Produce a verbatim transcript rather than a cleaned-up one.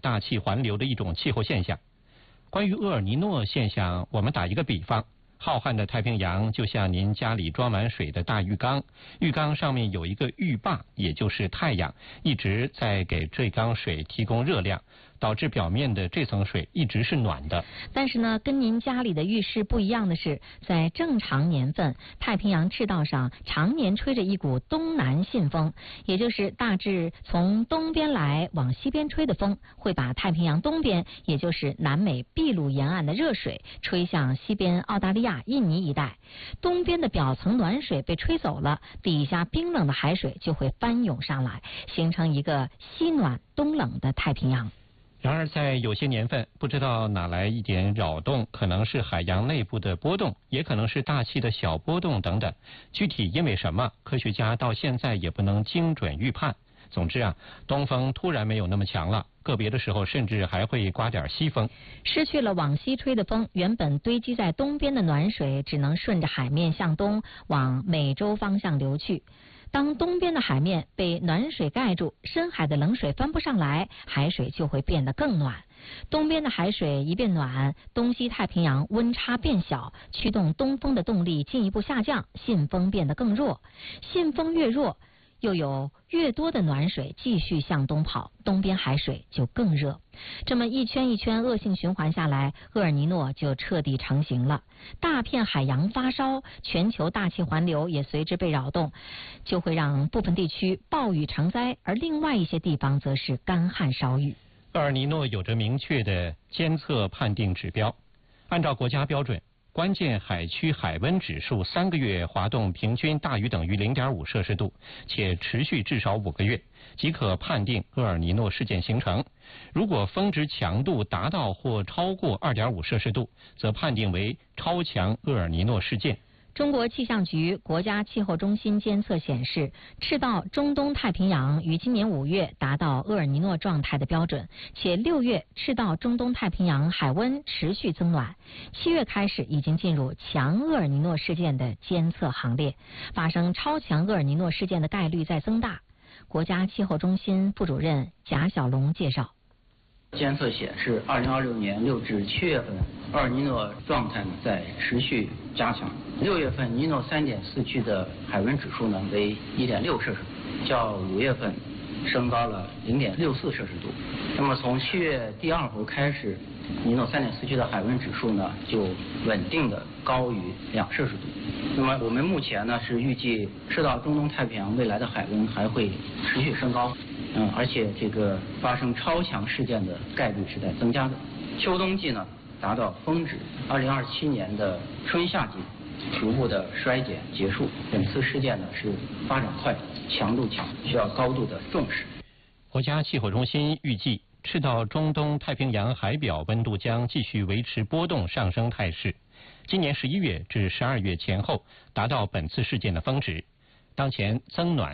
大气环流的一种气候现象。关于厄尔尼诺现象，我们打一个比方。浩瀚的太平洋就像您家里装满水的大浴缸，浴缸上面有一个浴霸，也就是太阳，一直在给这缸水提供热量，导致表面的这层水一直是暖的。 但是呢，跟您家里的浴室不一样的是，在正常年份，太平洋赤道上常年吹着一股东南信风，也就是大致从东边来往西边吹的风，会把太平洋东边，也就是南美秘鲁沿岸的热水吹向西边澳大利亚、印尼一带。东边的表层暖水被吹走了，底下冰冷的海水就会翻涌上来，形成一个西暖东冷的太平洋。 然而在有些年份，不知道哪来一点扰动，可能是海洋内部的波动，也可能是大气的小波动等等，具体因为什么，科学家到现在也不能精准预判。总之啊，东风突然没有那么强了，个别的时候甚至还会刮点西风。 失去了往西吹的风，原本堆积在东边的暖水只能顺着海面向东往美洲方向流去。当东边的海面被暖水盖住，深海的冷水翻不上来，海水就会变得更暖。东边的海水一变暖，东西太平洋温差变小，驱动东风的动力进一步下降，信风变得更弱。信风越弱，又有越多的暖水继续向东跑，东边海水就更热。这么一圈一圈恶性循环下来，厄尔尼诺就彻底成型了。大片海洋发烧，全球大气环流也随之被扰动，就会让部分地区暴雨成灾，而另外一些地方则是干旱少雨。 厄尔尼诺有着明确的监测判定指标，按照国家标准，关键海区海温指数三个月滑动平均大于等于 零点五摄氏度，且持续至少五个月，即可判定厄尔尼诺事件形成。如果峰值强度达到或超过 二点五摄氏度，则判定为超强厄尔尼诺事件。 中国气象局国家气候中心监测显示，赤道中东太平洋于今年五月达到厄尔尼诺状态的标准，且六月赤道中东太平洋海温持续增暖，七月开始已经进入强厄尔尼诺事件的监测行列，发生超强厄尔尼诺事件的概率在增大。国家气候中心副主任贾小龙介绍， 监测显示，二零二六年六至七月份，厄尔尼诺状态呢在持续加强。六月份尼诺三点四区的海温指数呢为一点六摄氏度，较五月份升高了零点六四摄氏度。那么从七月第二周开始，尼诺三点四区的海温指数呢就稳定的高于两摄氏度。那么我们目前呢是预计赤道中东太平洋未来的海温还会持续升高。嗯，而且这个发生超强事件的概率是在增加的。秋冬季呢达到峰值，二零二七年的春夏季逐步的衰减结束。本次事件呢是发展快、强度强，需要高度的重视。 国家气候中心预计，赤道中东太平洋海表温度将继续维持波动上升态势，今年十一月至十二月前后达到本次事件的峰值。当前增暖